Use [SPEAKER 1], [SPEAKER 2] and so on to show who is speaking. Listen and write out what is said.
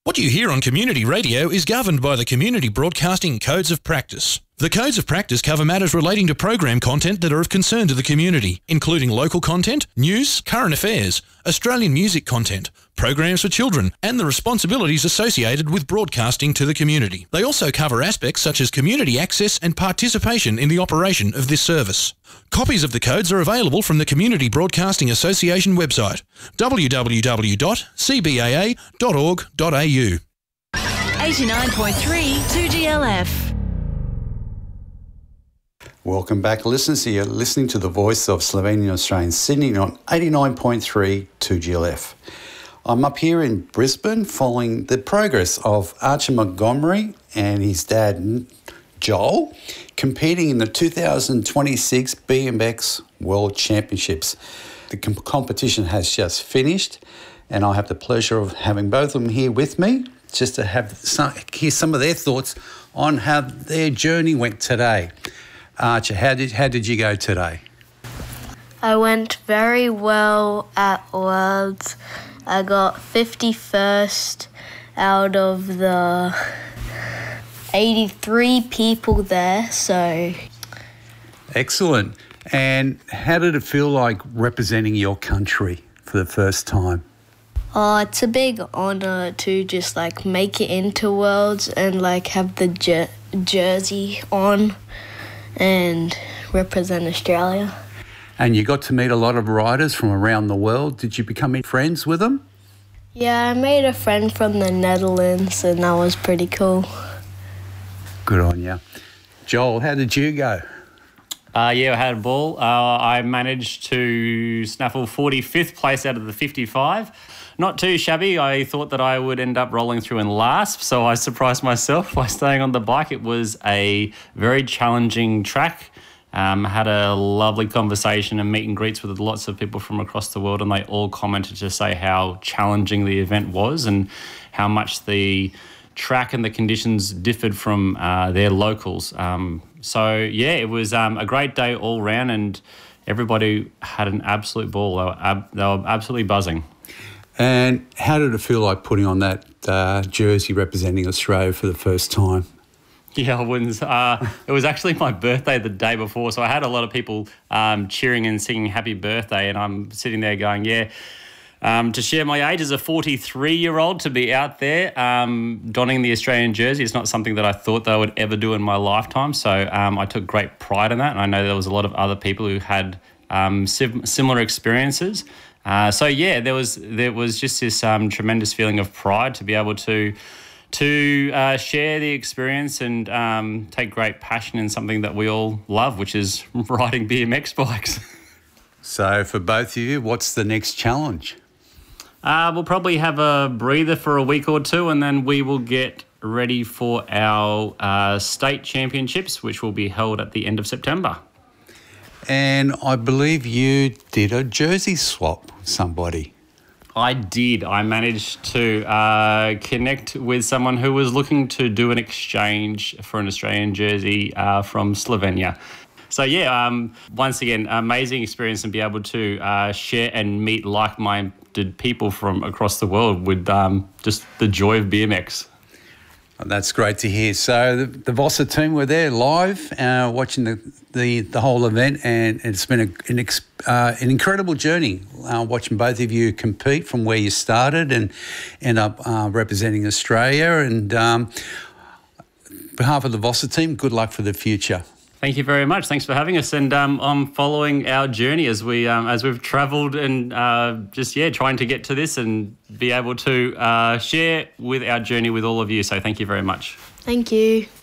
[SPEAKER 1] What you hear on community radio is governed by the Community Broadcasting Codes of Practice. The Codes of Practice cover matters relating to program content that are of concern to the community, including local content, news, current affairs, Australian music content, programs for children, and the responsibilities associated with broadcasting to the community. They also cover aspects such as community access and participation in the operation of this service. Copies of the codes are available from the Community Broadcasting Association website, www.cbaa.org.au.
[SPEAKER 2] 89.3 2GLF.
[SPEAKER 3] Welcome back, listeners. You're listening to the voice of Slovenian Australian Sydney on 89.3 2GLF. I'm up here in Brisbane following the progress of Archer Montgomery and his dad Joel competing in the 2026 BMX World Championships. The competition has just finished and I have the pleasure of having both of them here with me just to hear some of their thoughts on how their journey went today. Archer, how did you go today?
[SPEAKER 4] I went very well at Worlds. I got 51st out of the 83 people there, so...
[SPEAKER 3] Excellent. And how did it feel like representing your country for the first time?
[SPEAKER 4] Oh, it's a big honour to just make it into Worlds and have the jersey on and represent Australia.
[SPEAKER 3] And you got to meet a lot of riders from around the world. Did you become friends with them?
[SPEAKER 4] Yeah, I made a friend from the Netherlands and that was pretty cool.
[SPEAKER 3] Good on you. Joel, how did you go?
[SPEAKER 5] I had a ball. I managed to snaffle 45th place out of the 55. Not too shabby. I thought that I would end up rolling through in last, so I surprised myself by staying on the bike. It was a very challenging track. Had a lovely conversation and meet and greets with lots of people from across the world, and they all commented to say how challenging the event was and how much the track and the conditions differed from their locals. It was a great day all round, and everybody had an absolute ball. They were absolutely buzzing.
[SPEAKER 3] And how did it feel like putting on that jersey representing Australia for the first time?
[SPEAKER 5] Yeah, it was actually my birthday the day before, so I had a lot of people cheering and singing happy birthday, and I'm sitting there going, to share my age as a 43-year-old, to be out there donning the Australian jersey, it's not something that I thought that I would ever do in my lifetime, so I took great pride in that, and I know there was a lot of other people who had similar experiences. There was just this tremendous feeling of pride to be able to share the experience and take great passion in something that we all love, which is riding BMX bikes.
[SPEAKER 3] So for both of you, what's the next challenge?
[SPEAKER 5] We'll probably have a breather for a week or two, and then we will get ready for our state championships, which will be held at the end of September.
[SPEAKER 3] And I believe you did a jersey swap with somebody.
[SPEAKER 5] I did. I managed to connect with someone who was looking to do an exchange for an Australian jersey from Slovenia. So, once again, amazing experience and be able to share and meet like-minded people from across the world with just the joy of BMX.
[SPEAKER 3] That's great to hear. So the Vossa team were there live watching the whole event, and it's been an incredible journey watching both of you compete from where you started and end up representing Australia. And on behalf of the Vossa team, good luck for the future.
[SPEAKER 5] Thank you very much. Thanks for having us. And I'm following our journey as we've travelled and trying to get to this and be able to share with our journey with all of you. So thank you very much.
[SPEAKER 4] Thank you.